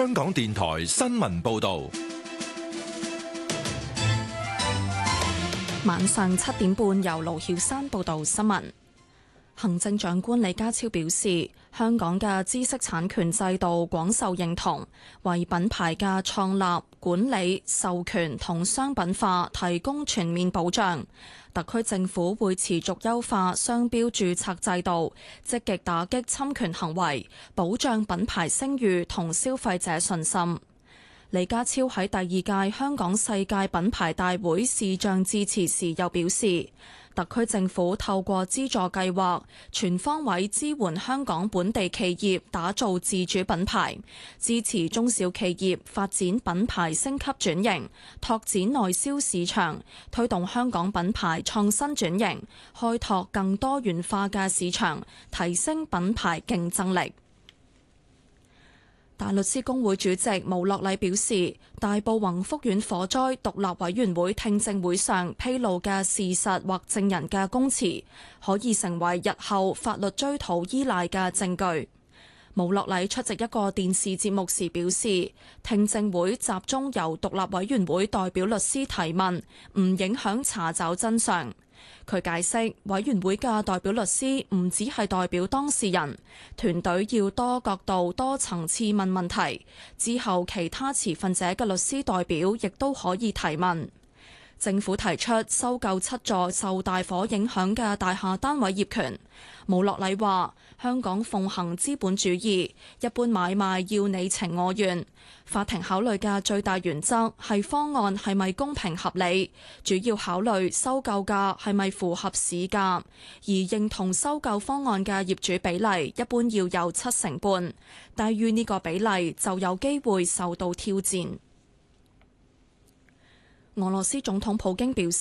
香港電台新聞報道。 晚上7點半，由盧曉珊報道新聞。行政長官李家超表示，香港嘅知識產權制度廣受認同，為品牌嘅創立、管理、授權同商品化提供全面保障。特區政府會持續優化商標註冊制度，積極打擊侵權行為，保障品牌聲譽同消費者信心。李家超喺第2屆香港世界品牌大會視像致辭時又表示，特區政府透過資助計劃，全方位支援香港本地企業打造自主品牌，支持中小企業發展品牌升級轉型，拓展內銷市場，推動香港品牌創新轉型，開拓更多元化嘅市場，提升品牌競爭力。大律師公會主席毛樂禮表示，大埔宏福苑火災獨立委員會聽證會上披露嘅事實或證人嘅供詞，可以成為日後法律追討依賴嘅證據。毛樂禮出席一個電視節目時表示，聽證會集中由獨立委員會代表律師提問，唔影響查找真相。佢解釋，委員會嘅代表律師唔只係代表當事人，團隊要多角度、多層次問問題，之後其他持份者嘅律師代表亦都可以提問。政府提出收購7座受大火影響嘅大廈單位業權。毛樂禮話：香港奉行資本主義，一般買賣要你情我願。法庭考慮嘅最大原則係方案係咪公平合理，主要考慮收購價係咪符合市價，而認同收購方案嘅業主比例一般要有7成半，低於呢個比例就有機會受到挑戰。俄羅斯總統普京表示，